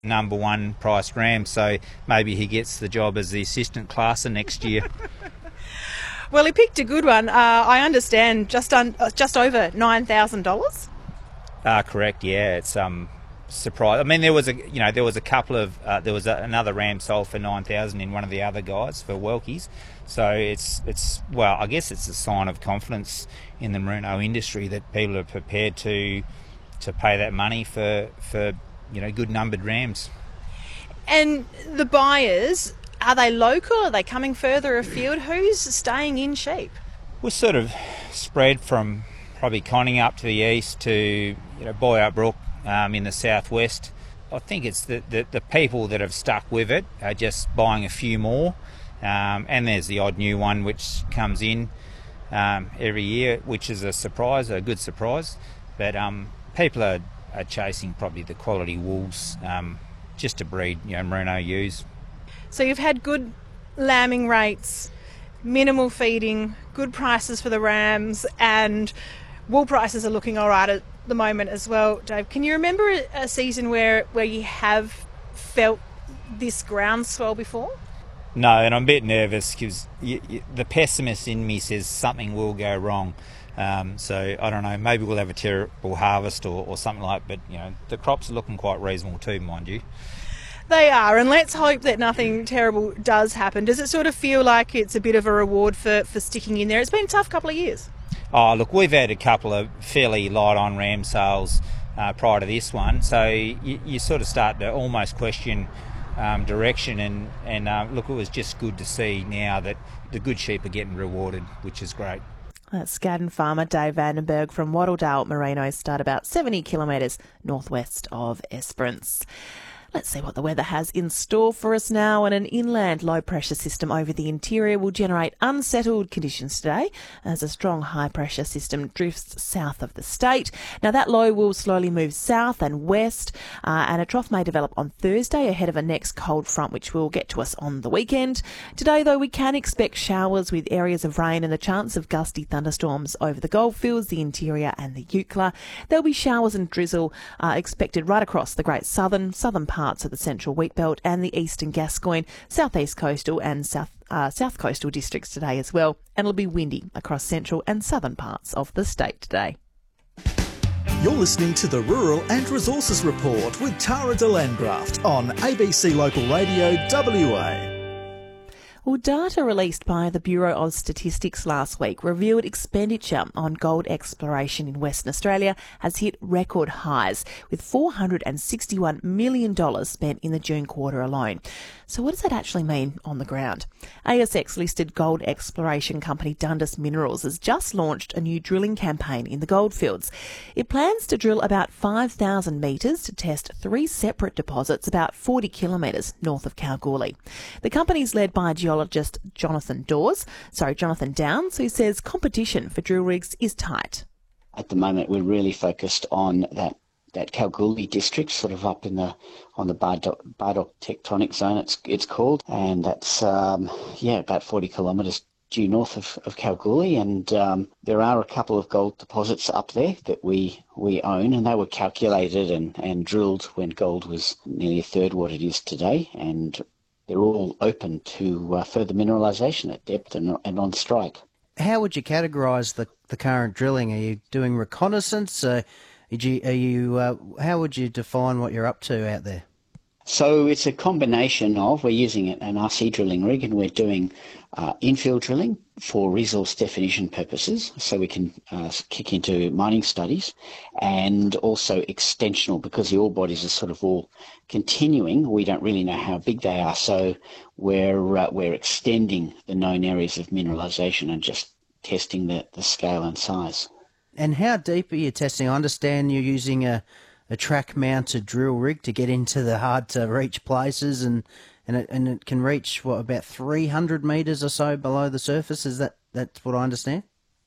number one priced ram, so maybe he gets the job as the assistant classer next year. Well, he picked a good one. I understand just over $9,000. Correct. Yeah, it's surprise. I mean, there was a couple of another ram sold for 9,000 in one of the other guys for Welkies. So it's I guess it's a sign of confidence in the merino industry that people are prepared to pay that money for good numbered rams. And the buyers, are they local? Are they coming further afield? Who's staying in sheep? We're sort of spread from probably Conning up to the east to Boyart Brook in the southwest. I think it's the people that have stuck with it are just buying a few more, and there's the odd new one which comes in every year, which is a good surprise. But people are chasing probably the quality wools just to breed merino ewes. So you've had good lambing rates, minimal feeding, good prices for the rams, and wool prices are looking all right at the moment as well. Dave, can you remember a season where you have felt this groundswell before? No, and I'm a bit nervous because the pessimist in me says something will go wrong. So I don't know, maybe we'll have a terrible harvest or something like that, but the crops are looking quite reasonable too, mind you. They are, and let's hope that nothing terrible does happen. Does it sort of feel like it's a bit of a reward for sticking in there? It's been a tough couple of years. Oh, look, we've had a couple of fairly light on ram sales prior to this one, so you sort of start to almost question direction, and look, it was just good to see now that the good sheep are getting rewarded, which is great. That's Skadden farmer Dave Vandenberg from Wattledale. Merinos start about 70 kilometres northwest of Esperance. Let's see what the weather has in store for us now. And an inland low-pressure system over the interior will generate unsettled conditions today as a strong high-pressure system drifts south of the state. Now, that low will slowly move south and west, and a trough may develop on Thursday ahead of a next cold front, which will get to us on the weekend. Today, though, we can expect showers with areas of rain and the chance of gusty thunderstorms over the goldfields, the interior and the Eucla. There'll be showers and drizzle expected right across the Great Southern parts of the central wheat belt and the eastern Gascoyne, southeast coastal and south coastal districts today as well. And it'll be windy across central and southern parts of the state today. You're listening to the Rural and Resources Report with Tara de Landgraft on ABC Local Radio WA. Well, data released by the Bureau of Statistics last week revealed expenditure on gold exploration in Western Australia has hit record highs, with $461 million spent in the June quarter alone. So what does that actually mean on the ground? ASX-listed gold exploration company Dundas Minerals has just launched a new drilling campaign in the goldfields. It plans to drill about 5,000 metres to test 3 separate deposits about 40 kilometres north of Kalgoorlie. The company is led by geologist Jonathan Downs, who says competition for drill rigs is tight. At the moment, we're really focused on that Kalgoorlie district, sort of up on the Bardock Tectonic Zone, it's called, and that's about 40 kilometres due north of Kalgoorlie, and there are a couple of gold deposits up there that we own, and they were calculated and drilled when gold was nearly a third what it is today, and they're all open to further mineralisation at depth and on strike. How would you categorise the current drilling? Are you doing reconnaissance? How would you define what you're up to out there? So it's a combination of, we're using an RC drilling rig, and we're doing infield drilling for resource definition purposes, so we can kick into mining studies, and also extensional, because the ore bodies are sort of all continuing. We don't really know how big they are, so we're extending the known areas of mineralisation and just testing the scale and size. And how deep are you testing? I understand you're using a track-mounted drill rig to get into the hard-to-reach places, and it can reach, about 300 metres or so below the surface? That's what I understand?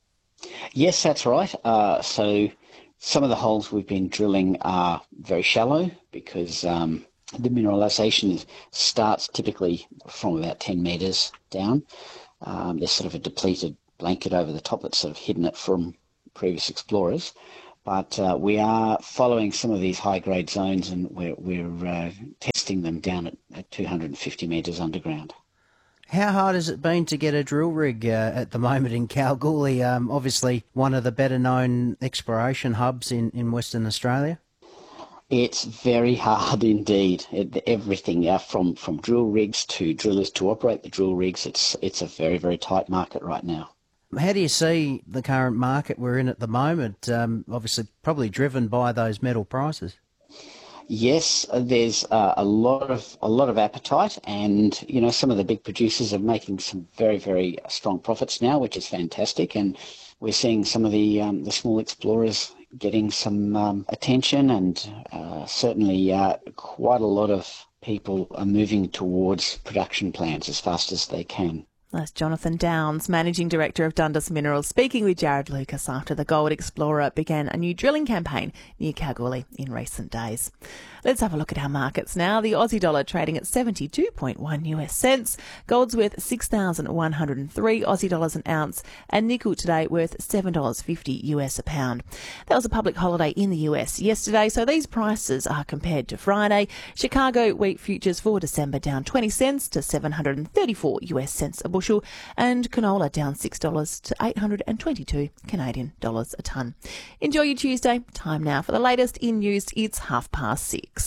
Yes, that's right. So some of the holes we've been drilling are very shallow because the mineralisation starts typically from about 10 metres down. There's sort of a depleted blanket over the top that's sort of hidden it from previous explorers. But we are following some of these high-grade zones, and we're testing them down at 250 metres underground. How hard has it been to get a drill rig at the moment in Kalgoorlie? Obviously, one of the better-known exploration hubs in Western Australia. It's very hard indeed. Everything from drill rigs to drillers to operate the drill rigs. It's a very, very tight market right now. How do you see the current market we're in at the moment? Obviously, probably driven by those metal prices. Yes, there's a lot of appetite, and some of the big producers are making some very, very strong profits now, which is fantastic. And we're seeing some of the small explorers getting some attention, and certainly quite a lot of people are moving towards production plants as fast as they can. That's Jonathan Downs, Managing Director of Dundas Minerals, speaking with Jared Lucas after the Gold Explorer began a new drilling campaign near Kalgoorlie in recent days. Let's have a look at our markets now. The Aussie dollar trading at 72.1 US cents. Gold's worth 6,103 Aussie dollars an ounce, and nickel today worth $7.50 US a pound. That was a public holiday in the US yesterday, so these prices are compared to Friday. Chicago wheat futures for December down 20 cents to 734 US cents a bushel, and canola down $6 to 822 Canadian dollars a tonne. Enjoy your Tuesday. Time now for the latest in news. It's 6:30.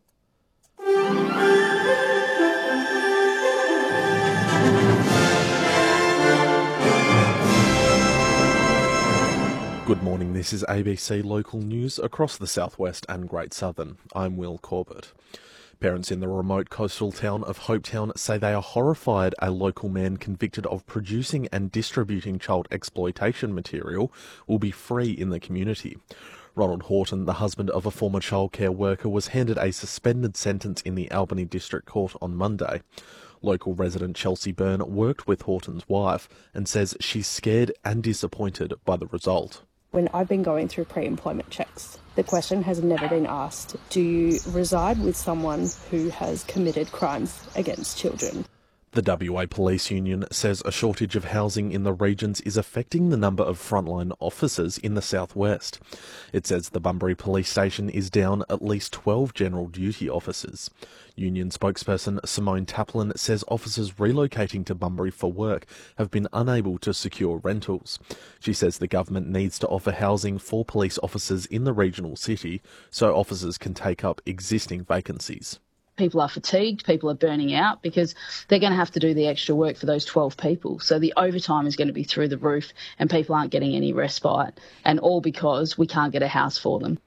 Good morning, this is ABC Local News across the southwest and Great Southern. I'm Will Corbett. Parents in the remote coastal town of Hopetown say they are horrified a local man convicted of producing and distributing child exploitation material will be free in the community. Ronald Horton, the husband of a former childcare worker, was handed a suspended sentence in the Albany District Court on Monday. Local resident Chelsea Byrne worked with Horton's wife and says she's scared and disappointed by the result. When I've been going through pre-employment checks, the question has never been asked, do you reside with someone who has committed crimes against children? The WA Police Union says a shortage of housing in the regions is affecting the number of frontline officers in the southwest. It says the Bunbury Police Station is down at least 12 general duty officers. Union spokesperson Simone Taplin says officers relocating to Bunbury for work have been unable to secure rentals. She says the government needs to offer housing for police officers in the regional city so officers can take up existing vacancies. People are fatigued, people are burning out because they're going to have to do the extra work for those 12 people. So the overtime is going to be through the roof and people aren't getting any respite, and all because we can't get a house for them.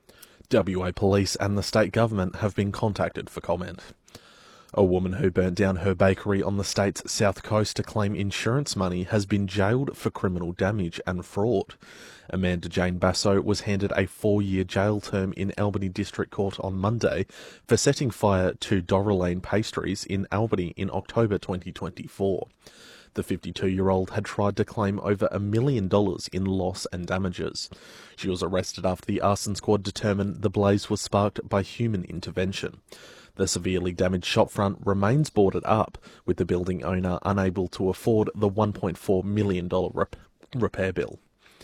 WA Police and the state government have been contacted for comment. A woman who burnt down her bakery on the state's south coast to claim insurance money has been jailed for criminal damage and fraud. Amanda Jane Basso was handed a 4-year jail term in Albany District Court on Monday for setting fire to Dora Lane Pastries in Albany in October 2024. The 52-year-old had tried to claim over $1 million in loss and damages. She was arrested after the arson squad determined the blaze was sparked by human intervention. The severely damaged shopfront remains boarded up, with the building owner unable to afford the $1.4 million repair bill.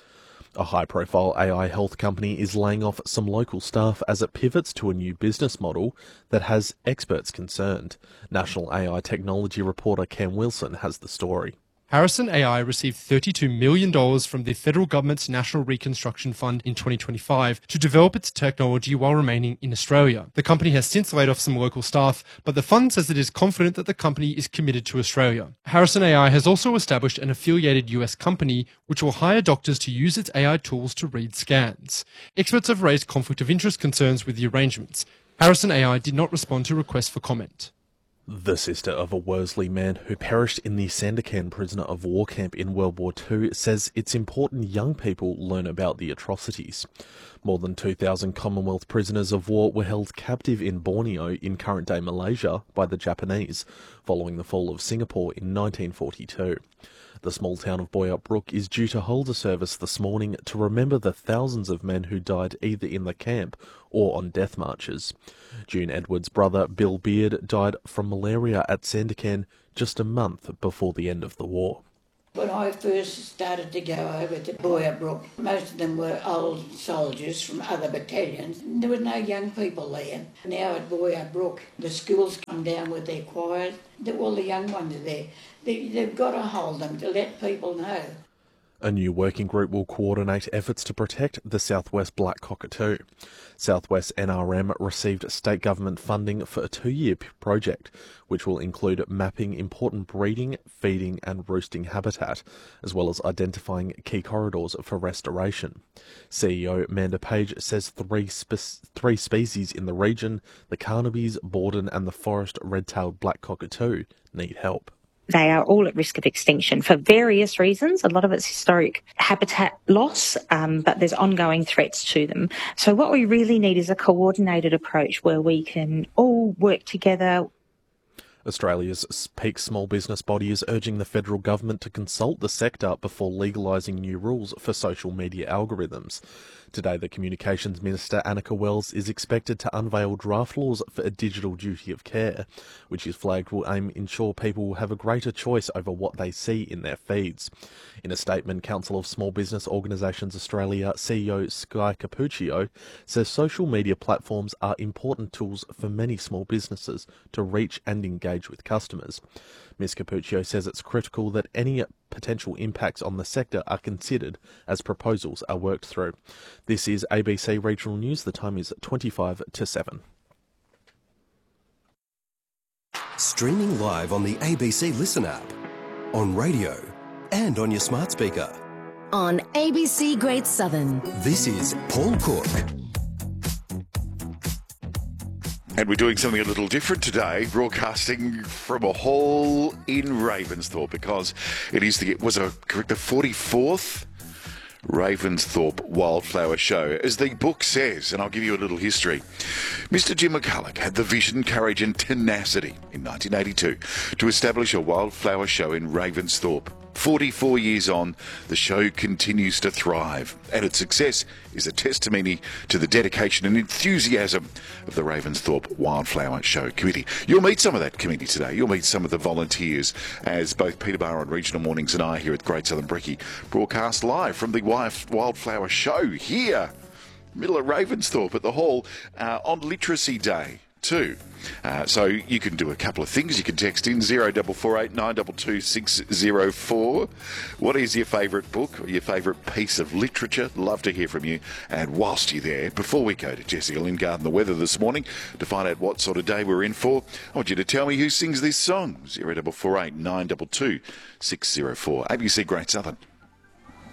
A high-profile AI health company is laying off some local staff as it pivots to a new business model that has experts concerned. National AI technology reporter Cam Wilson has the story. Harrison AI received $32 million from the federal government's National Reconstruction Fund in 2025 to develop its technology while remaining in Australia. The company has since laid off some local staff, but the fund says it is confident that the company is committed to Australia. Harrison AI has also established an affiliated US company which will hire doctors to use its AI tools to read scans. Experts have raised conflict of interest concerns with the arrangements. Harrison AI did not respond to requests for comment. The sister of a Worsley man who perished in the Sandakan prisoner of war camp in World War II says it's important young people learn about the atrocities. More than 2,000 Commonwealth prisoners of war were held captive in Borneo in current-day Malaysia by the Japanese, following the fall of Singapore in 1942. The small town of Boyup Brook is due to hold a service this morning to remember the thousands of men who died either in the camp or on death marches. June Edwards' brother, Bill Beard, died from malaria at Sandakan just a month before the end of the war. When I first started to go over to Boyabrook, most of them were old soldiers from other battalions. There were no young people there. Now at Boyabrook, the schools come down with their choirs. All the young ones are there. They've got to hold them to let people know. A new working group will coordinate efforts to protect the Southwest black cockatoo. Southwest NRM received state government funding for a 2-year project, which will include mapping important breeding, feeding and roosting habitat, as well as identifying key corridors for restoration. CEO Amanda Page says three species in the region, the Carnaby's, Borden and the forest red-tailed black cockatoo, need help. They are all at risk of extinction for various reasons. A lot of it's historic habitat loss, but there's ongoing threats to them. So what we really need is a coordinated approach where we can all work together. Australia's peak small business body is urging the federal government to consult the sector before legalising new rules for social media algorithms. Today, the Communications Minister, Annika Wells, is expected to unveil draft laws for a digital duty of care, which is flagged will aim to ensure people will have a greater choice over what they see in their feeds. In a statement, Council of Small Business Organisations Australia CEO Sky Capuccio says social media platforms are important tools for many small businesses to reach and engage with customers. Ms Capuccio says it's critical that any potential impacts on the sector are considered as proposals are worked through. This is ABC Regional News. The time is 25 to 7. Streaming live on the ABC Listen app, on radio and on your smart speaker. On ABC Great Southern. This is Paul Cook. And we're doing something a little different today, broadcasting from a hall in Ravensthorpe, because it is the 44th Ravensthorpe Wildflower Show. As the book says, and I'll give you a little history, Mr. Jim McCulloch had the vision, courage and tenacity in 1982 to establish a wildflower show in Ravensthorpe. 44 years on, the show continues to thrive, and its success is a testimony to the dedication and enthusiasm of the Ravensthorpe Wildflower Show Committee. You'll meet some of that committee today. You'll meet some of the volunteers as both Peterborough on Regional Mornings and I here at Great Southern Brekkie broadcast live from the Wildflower Show here, middle of Ravensthorpe at the Hall on Literacy Day too. So you can do a couple of things. You can text in 0448 922 604. What is your favourite book or your favourite piece of literature? Love to hear from you. And whilst you're there, before we go to Jessica Lingard and the weather this morning to find out what sort of day we're in for, I want you to tell me who sings this song. 0448 922 604. ABC Great Southern.